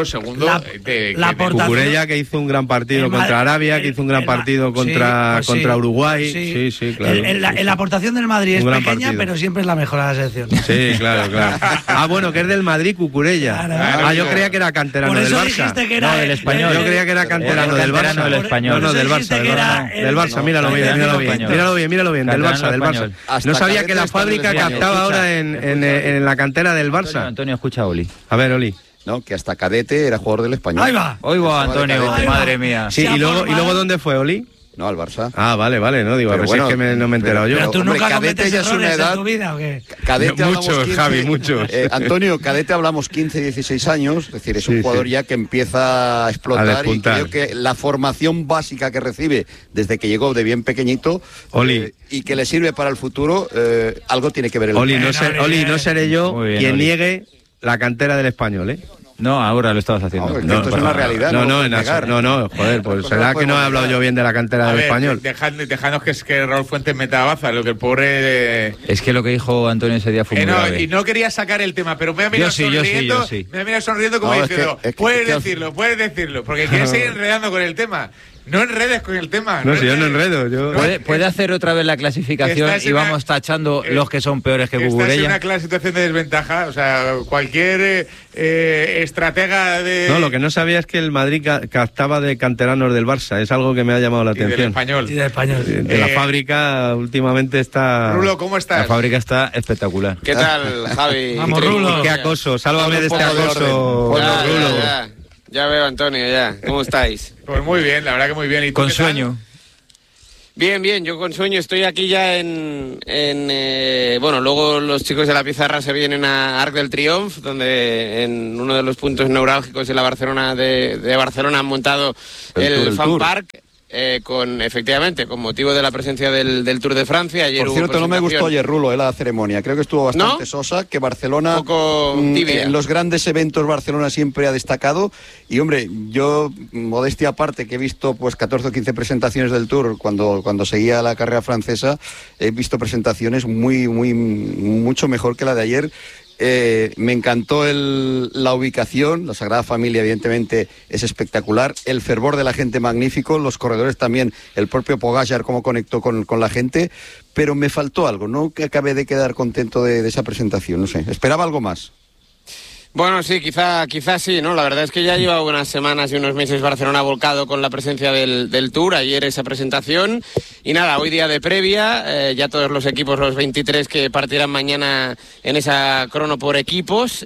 Cucurella, que hizo un gran partido contra Arabia, que hizo un gran partido contra Uruguay. Sí, claro. La aportación del Madrid es pequeña, pero siempre es la mejor a la selección. Sí, claro. Bueno, que es del Madrid, Cucurella. Claro. Yo creía que era canterano del Barça. No, del Español. Yo creía que era canterano del Barça. Del Español. No, del Barça. Del Barça, míralo bien. Del Barça. No sabía que la fábrica captaba ahora en la cantera del Barça. Antonio, escucha a Oli. A ver, Oli. No, que hasta cadete era jugador del Español. Ahí va. Hoy va, Antonio, madre mía. Sí, y luego ¿dónde fue, Oli? No, al Barça. Vale, no digo, pero bueno, es que no me he enterado yo. Pero tú nunca cadete ya es una edad en tu vida, ¿o qué? Cadete muchos, 15, Javi, muchos. Antonio, cadete hablamos 15, 16 años, es decir, es un jugador ya que empieza a explotar y creo que la formación básica que recibe desde que llegó de bien pequeñito y que le sirve para el futuro, algo tiene que ver el Oli, no seré yo quien niegue la cantera del Español, ¿eh? No, ahora lo estabas haciendo. Esto es una realidad. No, joder, pues será que no he hablado yo bien de la cantera del Español. Dejadnos que Raúl Fuentes meta baza, lo que el pobre... Es que lo que dijo Antonio ese día fue muy grave. Y no quería sacar el tema, pero me ha mirado sonriendo. Me ha mirado sonriendo como diciendo, puedes decirlo, porque quieres seguir enredando con el tema. No enredes con el tema. No, si yo no enredo. ¿Puede hacer otra vez la clasificación y vamos tachando los que son peores que Cucurella? Estás en una situación de desventaja. O sea, cualquier estratega de... No, lo que no sabía es que el Madrid captaba de canteranos del Barça. Es algo que me ha llamado la atención. Y del Español. De la fábrica últimamente está... Rulo, ¿cómo estás? La fábrica está espectacular. ¿Qué tal, Javi? Vamos, Rulo. Qué acoso. Sálvame de este acoso. Ya veo, Antonio, ya. ¿Cómo estáis? Pues muy bien, la verdad que muy bien. ¿Y tú con sueño? Bien, yo con sueño. Estoy aquí ya bueno, luego los chicos de la pizarra se vienen a Arc del Triunf, donde en uno de los puntos neurálgicos de la Barcelona de Barcelona han montado el Fan Park. Efectivamente, con motivo de la presencia del Tour de Francia. Ayer por cierto, no me gustó ayer, Rulo, la ceremonia. Creo que estuvo bastante sosa, que Barcelona, un poco tibia. En los grandes eventos Barcelona siempre ha destacado. Y hombre, yo, modestia aparte, que he visto pues 14 o 15 presentaciones del Tour cuando seguía la carrera francesa, he visto presentaciones mucho mejor que la de ayer, Me encantó la ubicación, la Sagrada Familia evidentemente es espectacular, el fervor de la gente magnífico, los corredores también, el propio Pogačar cómo conectó con la gente, pero me faltó algo, no que acabé de quedar contento de esa presentación, no sé, esperaba algo más. Bueno, sí, quizá sí, ¿no? La verdad es que ya lleva unas semanas y unos meses Barcelona volcado con la presencia del Tour, ayer esa presentación, y nada, hoy día de previa, ya todos los equipos, los 23 que partirán mañana en esa crono por equipos,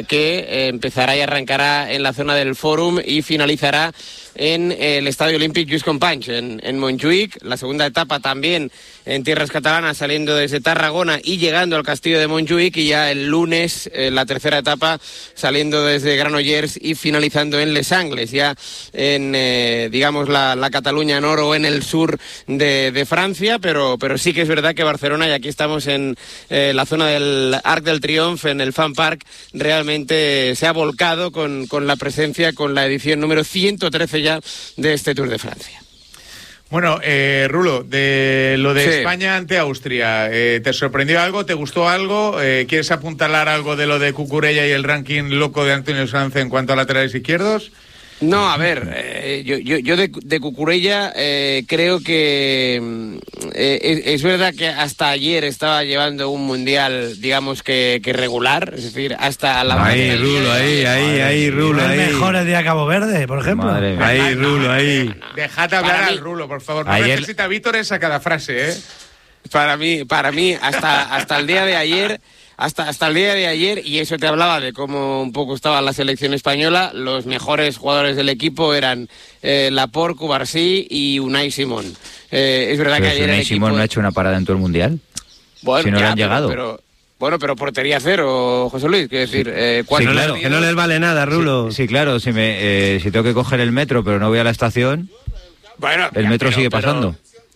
que empezará y arrancará en la zona del Fòrum y finalizará en el Estadio Olímpic Lluís Companys, en Montjuïc. La segunda etapa también en tierras catalanas, saliendo desde Tarragona y llegando al castillo de Montjuïc, y ya el lunes la tercera etapa saliendo desde Granollers y finalizando en Les Angles, ya en digamos la Cataluña Nord o en el sur de Francia, pero sí que es verdad que Barcelona, y aquí estamos en la zona del Arc del Triomf, en el Fan Park, realmente se ha volcado con la presencia, con la edición número 113 ya de este Tour de Francia. Bueno, Rulo, de lo de Sí. España ante Austria, ¿te sorprendió algo? ¿Te gustó algo? ¿Quieres apuntalar algo de lo de Cucurella y el ranking loco de Antonio Sanz en cuanto a laterales izquierdos? No, a ver, yo de Cucurella creo que es verdad que hasta ayer estaba llevando un mundial, digamos que regular, es decir, hasta la... Ahí, Rulo, ahí, Rulo, ¿No ahí. es mejor el día Cabo Verde, por ejemplo? Madre mía. Ahí, Rulo, ahí. Dejad hablar Para al mí- Rulo, por favor. No Ayer- necesita vítores a cada frase, ¿eh? Para mí hasta el día de ayer... Hasta el día de ayer, y eso te hablaba de cómo un poco estaba la selección española, los mejores jugadores del equipo eran Laporte, Cubarsí y Unai Simón. Es verdad Pero que si ayer el Unai equipo... Simón no ha hecho una parada en todo el Mundial. Bueno, si no le ya, han llegado. Pero portería cero, José Luis, quiero decir... cuatro claro, partidos. Que no les vale nada, Rulo. Sí, claro, si tengo que coger el metro pero no voy a la estación, Bueno, el ya, metro pero- sigue pasando.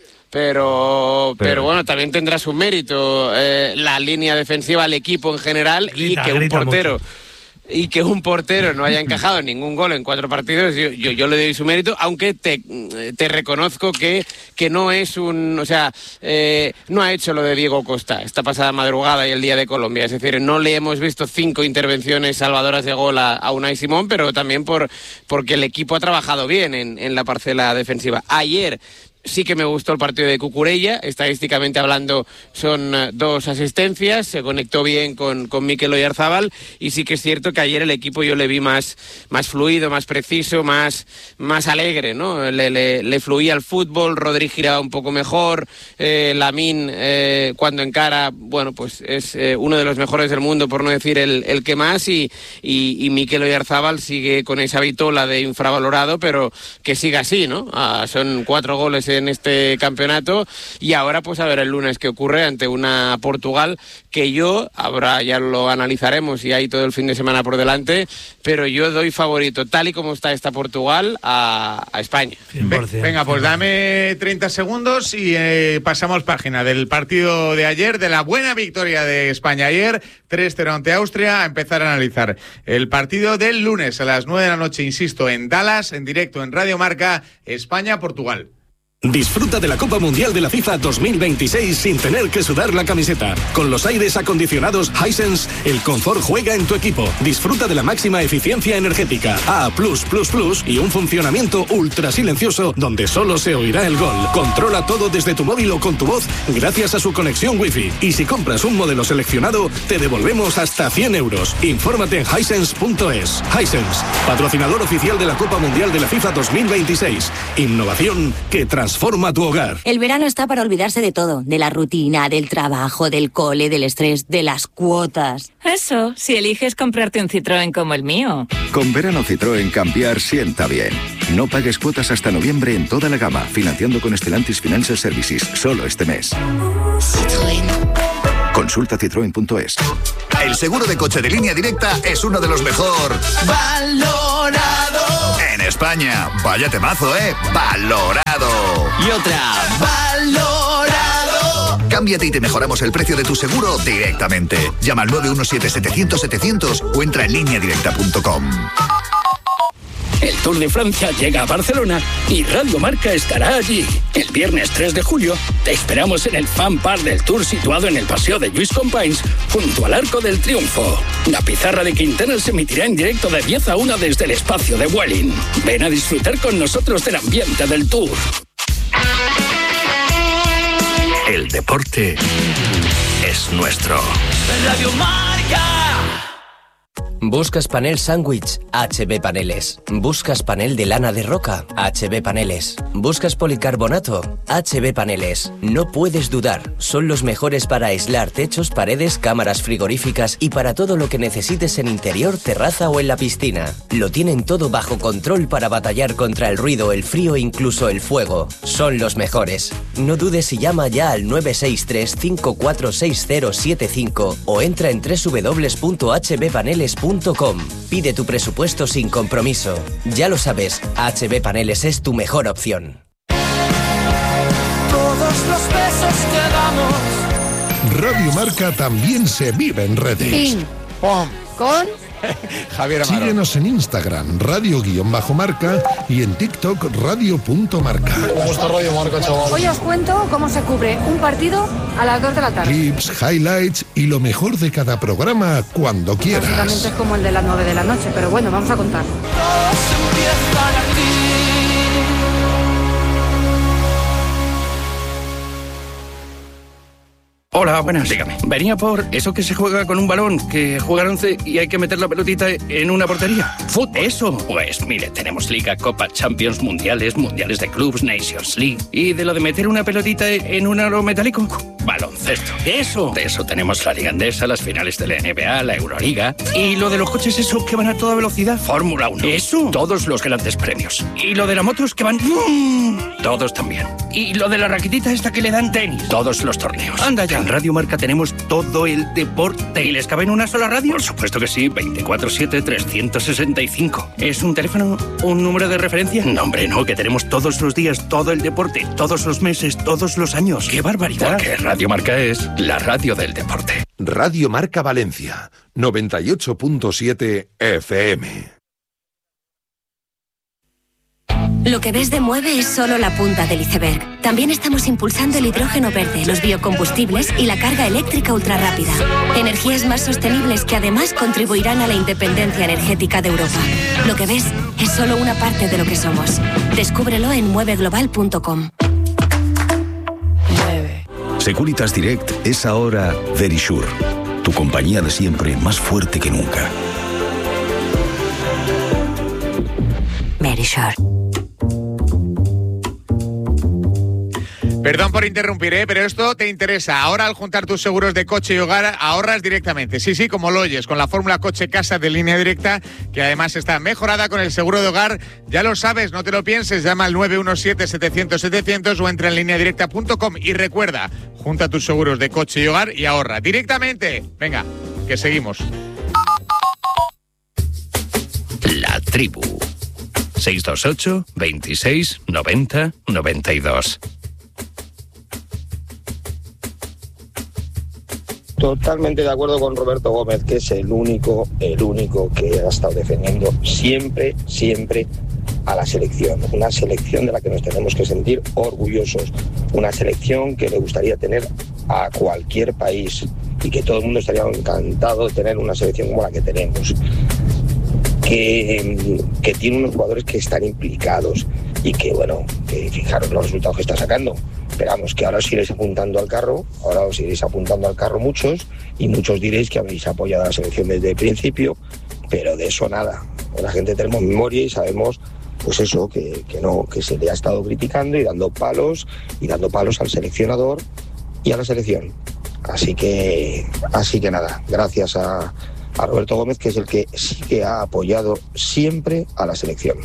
Pero bueno, también tendrá su mérito la línea defensiva, el equipo en general, Grita, y que un grita portero... mucho. Y que un portero no haya encajado ningún gol en 4 partidos, yo le doy su mérito, aunque te reconozco que no es un... O sea, no ha hecho lo de Diego Costa esta pasada madrugada y el día de Colombia. Es decir, no le hemos visto 5 intervenciones salvadoras de gol a Unai Simón, pero también porque el equipo ha trabajado bien en la parcela defensiva. Ayer... Sí que me gustó el partido de Cucurella, estadísticamente hablando son 2 asistencias, se conectó bien con Mikel Oyarzabal, y sí que es cierto que ayer el equipo yo le vi más fluido, más preciso, más alegre, ¿no? Le fluía el fútbol, Rodri giraba un poco mejor, Lamine cuando encara, bueno, pues es uno de los mejores del mundo, por no decir el que más, y Mikel Oyarzabal sigue con esa vitola de infravalorado, pero que siga así, ¿no? Son 4 goles en este campeonato, y ahora pues a ver el lunes qué ocurre ante una Portugal que ya lo analizaremos y hay todo el fin de semana por delante, pero yo doy favorito, tal y como está esta Portugal, a España. 100%. Venga, pues dame 30 segundos y pasamos página del partido de ayer, de la buena victoria de España ayer, 3-0 ante Austria, a empezar a analizar el partido del lunes a las 9 de la noche, insisto, en Dallas, en directo en Radio Marca, España-Portugal. Disfruta de la Copa Mundial de la FIFA 2026 sin tener que sudar la camiseta. Con los aires acondicionados Hisense, el confort juega en tu equipo. Disfruta de la máxima eficiencia energética, A+++, y un funcionamiento ultra silencioso donde solo se oirá el gol. Controla todo desde tu móvil o con tu voz gracias a su conexión Wi-Fi. Y si compras un modelo seleccionado, te devolvemos hasta 100 euros. Infórmate en Hisense.es. Hisense, patrocinador oficial de la Copa Mundial de la FIFA 2026. Innovación que transforma tu hogar. El verano está para olvidarse de todo, de la rutina, del trabajo, del cole, del estrés, de las cuotas. Eso, si eliges comprarte un Citroën como el mío. Con verano Citroën cambiar sienta bien. No pagues cuotas hasta noviembre en toda la gama, financiando con Stellantis Financial Services, solo este mes. Consulta citroen.es. El seguro de coche de Línea Directa es uno de los mejor valorado en España. Vaya temazo, ¿eh? Valorado. Y otra. Valorado. Cámbiate y te mejoramos el precio de tu seguro directamente. Llama al 917-700-700 o entra en lineadirecta.com. El Tour de Francia llega a Barcelona y Radio Marca estará allí. El viernes 3 de julio te esperamos en el Fan Park del Tour situado en el Paseo de Lluís Companys, junto al Arco del Triunfo. La pizarra de Quintana se emitirá en directo de 10 a 1 desde el espacio de Vueling. Ven a disfrutar con nosotros del ambiente del Tour. El deporte es nuestro. Radio Marca. ¿Buscas panel sándwich? HB Paneles. ¿Buscas panel de lana de roca? HB Paneles. ¿Buscas policarbonato? HB Paneles. No puedes dudar, son los mejores para aislar techos, paredes, cámaras frigoríficas y para todo lo que necesites en interior, terraza o en la piscina. Lo tienen todo bajo control para batallar contra el ruido, el frío e incluso el fuego. Son los mejores. No dudes y llama ya al 963-546075 o entra en www.hbpaneles.com. Pide tu presupuesto sin compromiso. Ya lo sabes, HB Paneles es tu mejor opción. Todos los besos que damos. Radio Marca también se vive en redes. Ping, pom. Con Javier Amaro. Síguenos en Instagram, radio_marca y en TikTok, radio.marca. ¿Cómo está Radio Marca, chaval? Hoy os cuento cómo se cubre un partido a las 2 de la tarde. Clips, highlights y lo mejor de cada programa cuando quieras. Básicamente es como el de las 9 de la noche, pero bueno, vamos a contar. Hola, buenas. Dígame. Venía por eso que se juega con un balón, que juega 11 y hay que meter la pelotita en una portería. ¿Fútbol? Eso. Pues mire, tenemos Liga, Copa, Champions, Mundiales de Clubs, Nations League. ¿Y de lo de meter una pelotita en un aro metálico? Baloncesto. Eso. De eso tenemos la Liga Endesa, las finales de la NBA, la Euroliga. ¿Y lo de los coches esos que van a toda velocidad? Fórmula 1. Eso. Todos los grandes premios. ¿Y lo de las motos que van? Todos también. ¿Y lo de la raquetita esta que le dan tenis? Todos los torneos. Anda ya. En Radio Marca tenemos todo el deporte. ¿Y les cabe en una sola radio? Por supuesto que sí, 24/7, 365. ¿Es un teléfono, un número de referencia? No, hombre, no, que tenemos todos los días, todo el deporte, todos los meses, todos los años. ¡Qué barbaridad! Porque Radio Marca es la radio del deporte. Radio Marca Valencia, 98.7 FM. Lo que ves de Mueve es solo la punta del iceberg. También estamos impulsando el hidrógeno verde, los biocombustibles y la carga eléctrica ultrarrápida. Energías más sostenibles que además contribuirán a la independencia energética de Europa. Lo que ves es solo una parte de lo que somos. Descúbrelo en mueveglobal.com. Securitas Direct es ahora Verisure, tu compañía de siempre más fuerte que nunca. Verisure. Perdón por interrumpir, pero esto te interesa. Ahora, al juntar tus seguros de coche y hogar, ahorras directamente. Sí, como lo oyes, con la fórmula coche-casa de Línea Directa, que además está mejorada con el seguro de hogar. Ya lo sabes, no te lo pienses. Llama al 917-700-700 o entra en lineadirecta.com. Y recuerda, junta tus seguros de coche y hogar y ahorra directamente. Venga, que seguimos. La tribu. 628 26 90 92. Totalmente de acuerdo con Roberto Gómez, que es el único que ha estado defendiendo siempre a la selección. Una selección de la que nos tenemos que sentir orgullosos. Una selección que le gustaría tener a cualquier país y que todo el mundo estaría encantado de tener una selección como la que tenemos. Que tiene unos jugadores que están implicados y que, bueno, que fijaros los resultados que está sacando. Esperamos que ahora os iréis apuntando al carro, muchos, y muchos diréis que habéis apoyado a la selección desde el principio, pero de eso nada. La gente tenemos memoria y sabemos, pues eso, que se le ha estado criticando y dando palos al seleccionador y a la selección. Así que nada, gracias a Roberto Gómez, que es el que sí que ha apoyado siempre a la selección.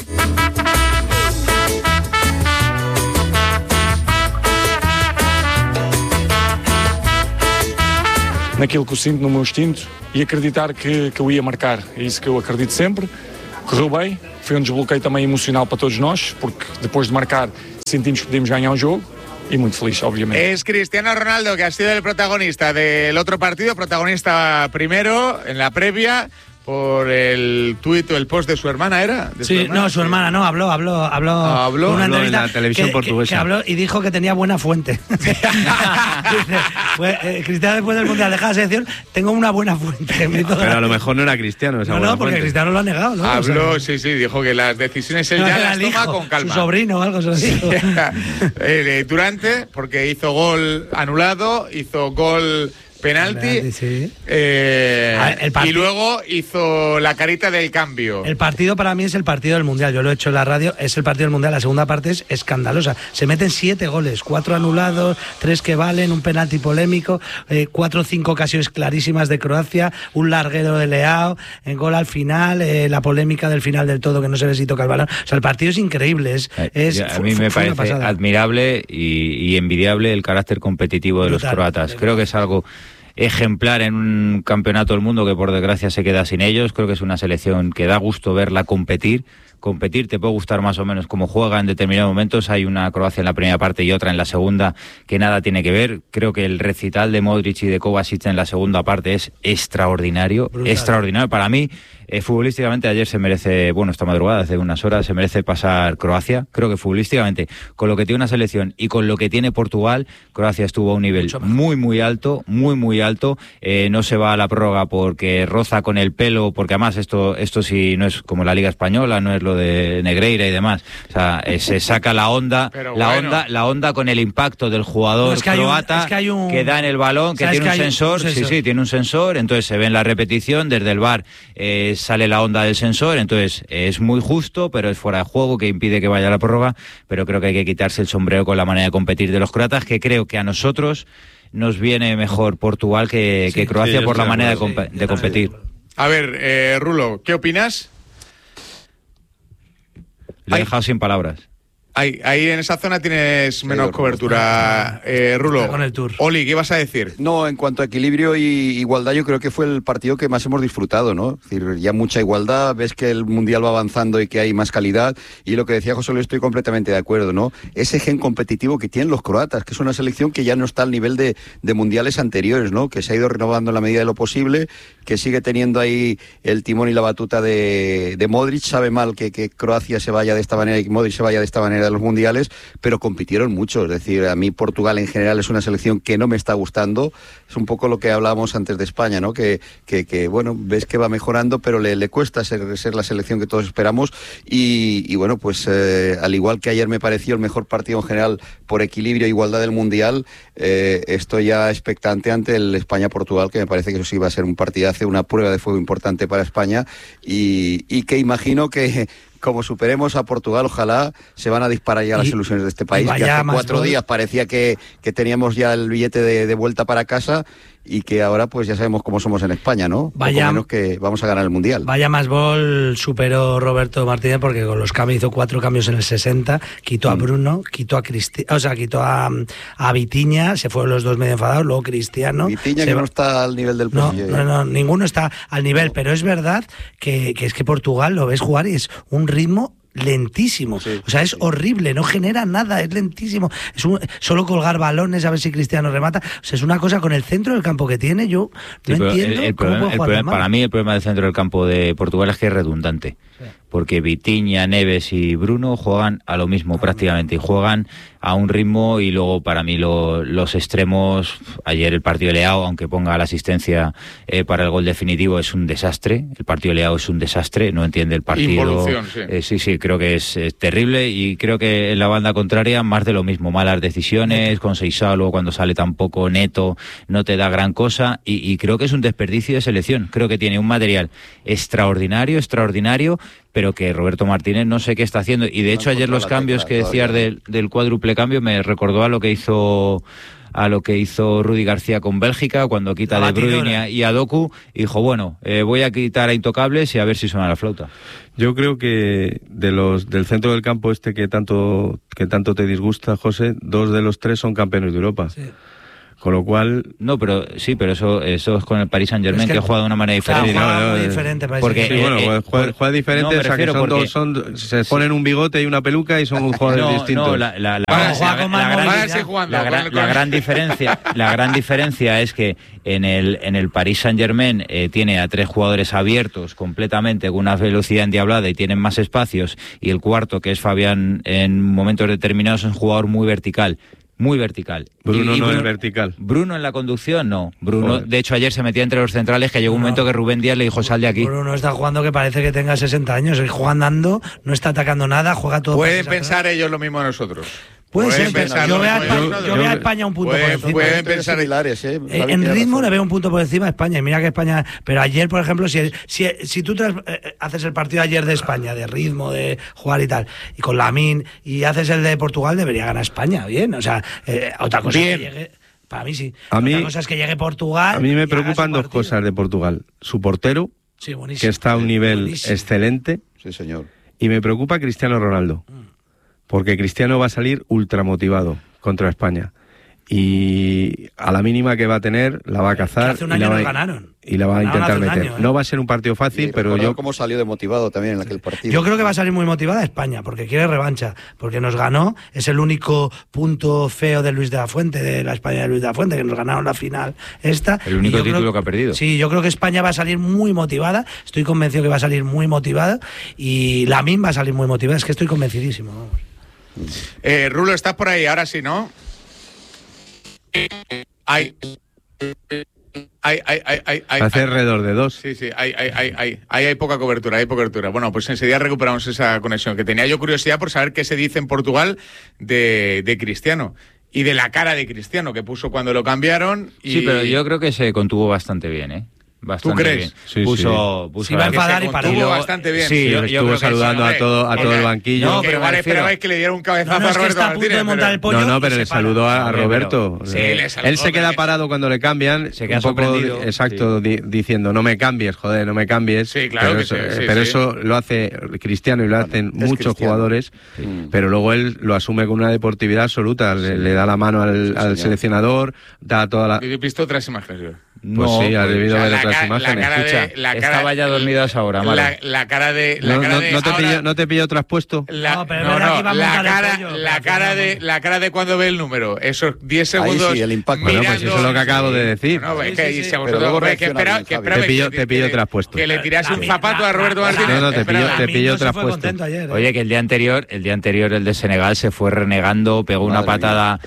Naquilo que eu sinto, no meu instinto, e acreditar que eu ia marcar. É isso que eu acredito sempre. Correu bem, foi desbloqueio também emocional para todos nós, porque depois de marcar sentimos que podemos ganhar jogo. Y muy feliz, obviamente. Es Cristiano Ronaldo, que ha sido el protagonista del otro partido, protagonista primero en la previa, por el tuit o el post de su hermana, ¿era? Su hermana no, habló una en la televisión portuguesa. Que habló y dijo que tenía buena fuente. Dice, Cristiano después del Mundial deja la selección, tengo una buena fuente. Pero a lo mejor no era Cristiano esa buena porque fuente. Cristiano lo ha negado, ¿no? Habló, sí, dijo que las decisiones él ya las toma con calma. Su sobrino o algo así. Durante, porque hizo gol anulado, hizo gol penalti, sí. Y luego hizo la carita del cambio. El partido para mí es el partido del Mundial, yo lo he hecho en la radio, es el partido del Mundial, la segunda parte es escandalosa, se meten 7 goles, 4 anulados, 3 que valen, un penalti polémico, 4 o 5 ocasiones clarísimas de Croacia, un larguero de Leao, en gol al final, la polémica del final del todo que no se ve si toca el balón, o sea, el partido es increíble, a mí me parece admirable y envidiable el carácter competitivo de los croatas, creo que es algo ejemplar en un campeonato del mundo que por desgracia se queda sin ellos. Creo que es una selección que da gusto verla competir, te puede gustar más o menos cómo juega en determinados momentos. Hay una Croacia en la primera parte y otra en la segunda que nada tiene que ver. Creo que el recital de Modric y de Kovacic en la segunda parte es extraordinario. Brutal. Extraordinario. Para mí, futbolísticamente ayer se merece, esta madrugada, hace unas horas, se merece pasar Croacia. Creo que futbolísticamente, con lo que tiene una selección y con lo que tiene Portugal, Croacia estuvo a un nivel muy alto, muy alto. No se va a la prórroga porque roza con el pelo, porque además esto sí no es como la Liga Española, no es lo de Negreira y demás. O sea, se saca la onda con el impacto del jugador croata que da en el balón, que tiene un sensor. Sí, tiene un sensor, entonces se ve en la repetición, desde el VAR sale la onda del sensor, entonces es muy justo, pero es fuera de juego, que impide que vaya a la prórroga, pero creo que hay que quitarse el sombrero con la manera de competir de los croatas, que creo que a nosotros nos viene mejor Portugal que Croacia por la manera de competir. A ver, Rulo, ¿qué opinas? Le he dejado sin palabras. Ahí en esa zona tienes menos cobertura, Rulo. Con el Tour. Oli, ¿qué vas a decir? No, en cuanto a equilibrio y igualdad, yo creo que fue el partido que más hemos disfrutado, ¿no? Es decir, ya mucha igualdad, ves que el Mundial va avanzando y que hay más calidad, y lo que decía José Luis, estoy completamente de acuerdo, ¿no? Ese gen competitivo que tienen los croatas, que es una selección que ya no está al nivel de mundiales anteriores, ¿no? Que se ha ido renovando en la medida de lo posible, que sigue teniendo ahí el timón y la batuta de Modric. Sabe mal que Croacia se vaya de esta manera y que Modric se vaya de esta manera de los mundiales, pero compitieron mucho. Es decir, a mí Portugal en general es una selección que no me está gustando. Es un poco lo que hablábamos antes de España, ¿no? Que bueno, ves que va mejorando, pero le cuesta ser la selección que todos esperamos. Y bueno, pues al igual que ayer me pareció el mejor partido en general por equilibrio e igualdad del mundial, estoy ya expectante ante el España-Portugal, que me parece que eso sí va a ser un partidazo, una prueba de fuego importante para España, y que imagino que como superemos a Portugal, ojalá se van a disparar ya las ilusiones de este país, que hace 4 días parecía que teníamos ya el billete de vuelta para casa, y que ahora pues ya sabemos cómo somos en España, ¿no? Poco menos que vamos a ganar el Mundial. Vaya más gol superó Roberto Martínez, porque con los cambios hizo 4 cambios en el 60, quitó a Bruno, quitó a Vitinha, se fueron los dos medio enfadados, luego Cristiano. Vitinha que no está al nivel del PSG. No, ninguno está al nivel, pero es verdad que es que Portugal lo ves jugar y es un ritmo lentísimo, o sea, es horrible, no genera nada, es lentísimo, solo colgar balones a ver si Cristiano remata, o sea, es una cosa con el centro del campo que tiene, yo no entiendo para mí el problema del centro del campo de Portugal es que es redundante, porque Vitinha, Neves y Bruno juegan a lo mismo prácticamente, y juegan a un ritmo, y luego para mí los extremos, ayer el partido de Leao, aunque ponga la asistencia para el gol definitivo, es un desastre, el partido de Leao es un desastre, no entiende el partido. Involución, sí, creo que es terrible, y creo que en la banda contraria más de lo mismo, malas decisiones, con Seixao luego cuando sale tampoco neto, no te da gran cosa, y creo que es un desperdicio de selección, creo que tiene un material extraordinario, pero que Roberto Martínez no sé qué está haciendo, y de hecho ayer los cambios que decías del cuádruple cambio me recordó a lo que hizo Rudy García con Bélgica cuando quita De Bruyne y a Doku, y dijo, bueno, voy a quitar a Intocables y a ver si suena la flauta. Yo creo que del centro del campo que tanto te disgusta, José, 2 de los 3 son campeones de Europa. Sí. Con lo cual... No, pero eso es con el Paris Saint-Germain, que juega de una manera diferente. Claro, muy diferente. Porque, juega diferente, o sea, que se ponen un bigote y una peluca y son jugadores distintos. No, la gran diferencia es que en el Paris Saint-Germain tiene a 3 jugadores abiertos completamente, con una velocidad endiablada y tienen más espacios, y el cuarto, que es Fabián, en momentos determinados es un jugador muy vertical. Muy vertical. Bruno no es vertical. Bruno en la conducción, no. Bruno, de hecho, ayer se metía entre los centrales, que llegó un momento que Rubén Díaz le dijo, sal de aquí. Bruno está jugando que parece que tenga 60 años. Él juega andando, no está atacando nada, juega todo. Pueden pensar ellos lo mismo de nosotros. Puede ser, yo veo a España un punto por encima. Pueden pensar similares, en ritmo le veo un punto por encima a España. Y mira que España... Pero ayer, por ejemplo, si tú haces el partido ayer de España, de ritmo, de jugar y tal, y con Lamine, y haces el de Portugal, debería ganar España, bien. O sea, otra cosa es que llegue... Para mí sí. Otra cosa es que llegue Portugal... A mí me preocupan 2 cosas de Portugal. Su portero, que está a un nivel excelente. Sí, señor. Y me preocupa Cristiano Ronaldo. Porque Cristiano va a salir ultra motivado contra España. Y a la mínima que va a tener, la va a cazar. Hace un año nos ganaron. Y la va a intentar meter. No va a ser un partido fácil, pero yo... cómo salió de motivado también en aquel partido. Yo creo que va a salir muy motivada España, porque quiere revancha, porque nos ganó. Es el único punto feo de Luis de la Fuente, de la España de Luis de la Fuente, que nos ganaron la final esta. El único título que ha perdido. Sí, yo creo que España va a salir muy motivada. Estoy convencido que va a salir muy motivada. Y Lamine va a salir muy motivada. Es que estoy convencidísimo, vamos. Rulo, estás por ahí, ahora sí, ¿no? Hace alrededor de 2. Sí, hay poca cobertura, Bueno, pues enseguida recuperamos esa conexión, que tenía yo curiosidad por saber qué se dice en Portugal de Cristiano y de la cara de Cristiano que puso cuando lo cambiaron. Sí, pero yo creo que se contuvo bastante bien, ¿eh? ¿Tú crees? Bien. Sí, puso iba a enfadar y paró. Bastante bien. Sí, yo estuvo saludando a todo el banquillo. No, pero igual esperabais que le diera un cabezazo a Roberto Martínez. Pero le saludó a Roberto. Él se queda parado cuando le cambian, se queda un poco sorprendido. Exacto, diciendo, no me cambies, joder, no me cambies. Sí, claro pero eso lo hace Cristiano y lo hacen muchos jugadores, pero luego él lo asume con una deportividad absoluta. Le da la mano al seleccionador, da toda la... He visto otras imágenes. Pues sí, ha debido ver otras imágenes. Estaba ya dormido a esa hora, la cara de... ¿No te pillo otro has puesto? La cara de cuando ve el número. Esos 10 segundos... Ahí sí, el impacto. Bueno, pues eso es lo que acabo de decir. Te pillo otro has puesto. Que le tirase un zapato a Roberto Martínez. No, te pillo otro has puesto. Oye, que el día anterior, el de Senegal, se fue renegando, pegó una patada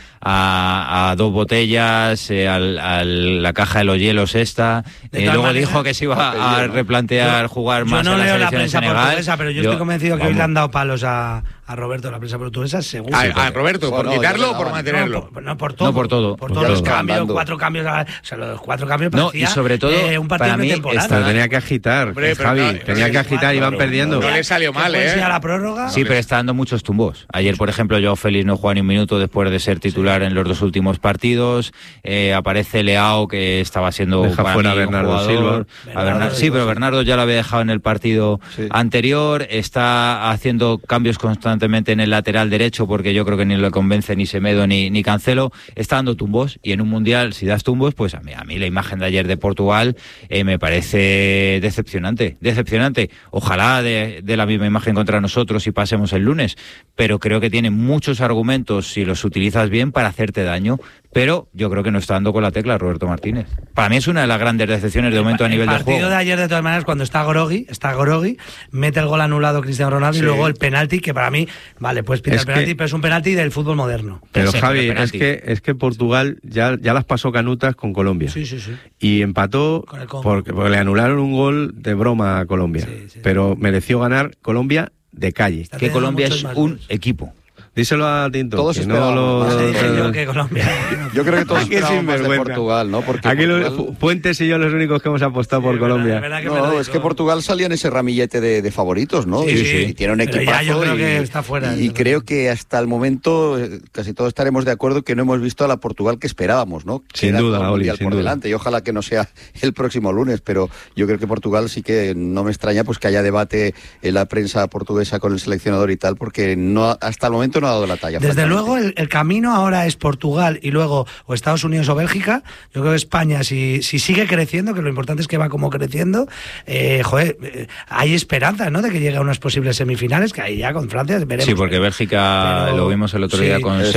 a 2 botellas, a la caja de los hielos esta, luego dijo que se iba a replantear jugar más en la selección de Senegal. Pero yo estoy convencido que hoy le han dado palos a Roberto, la prensa portuguesa, seguro. ¿A Roberto? ¿Por quitarlo o por mantenerlo? Por todo. Por todos los cambios, 4 cambios. O sea, los 4 cambios parecía, y sobre todo, un partido para mí, de temporada. Pero tenía que agitar, Javi. Tenía que agitar, iban perdiendo. No le salió mal, ¿eh? A la prórroga. Sí, pero está dando muchos tumbos. Ayer, por ejemplo, Joao Félix no juega ni un minuto después de ser titular en los 2 últimos partidos. Aparece Leao, que estaba siendo fuera a Bernardo Silva. Sí, pero Bernardo ya lo había dejado en el partido anterior. Está haciendo cambios constantemente en el lateral derecho, porque yo creo que ni le convence ni Semedo ni Cancelo. Está dando tumbos, y en un mundial, si das tumbos, pues a mí la imagen de ayer de Portugal me parece decepcionante. Ojalá de la misma imagen contra nosotros y pasemos el lunes, pero creo que tiene muchos argumentos, si los utilizas bien, para hacerte daño. Pero yo creo que no está dando con la tecla Roberto Martínez. Para mí es una de las grandes decepciones de momento a nivel de juego. El partido de ayer, de todas maneras, cuando está Gorogui, mete el gol anulado Cristiano Ronaldo, y luego el penalti, que para mí, vale, pues pita el penalti, pero es un penalti del fútbol moderno. Pero Javi, es que Portugal ya las pasó canutas con Colombia. Sí. Y empató porque le anularon un gol de broma a Colombia. Pero mereció ganar Colombia de calle. Que Colombia es un equipo. Díselo a Tinto. Todos esperábamos. Que Colombia. Yo creo que todos esperábamos de Portugal, ¿no? Porque aquí Puentes y yo los únicos que hemos apostado por Colombia. Es que Portugal salía en ese ramillete de favoritos, ¿no? Y tiene un equipazo. Yo creo que está fuera. Y creo que hasta el momento casi todos estaremos de acuerdo que no hemos visto a la Portugal que esperábamos, ¿no? Sin duda, Oli, por delante. Y ojalá que no sea el próximo lunes, pero yo creo que Portugal sí que no me extraña pues que haya debate en la prensa portuguesa con el seleccionador y tal, porque hasta el momento no no ha dado la talla. Desde luego el camino ahora es Portugal y luego o Estados Unidos o Bélgica. Yo creo que España, si sigue creciendo, que lo importante es que va como creciendo, hay esperanza, ¿no?, de que llegue a unas posibles semifinales, que ahí ya con Francia veremos. Sí, porque Bélgica lo vimos el otro día con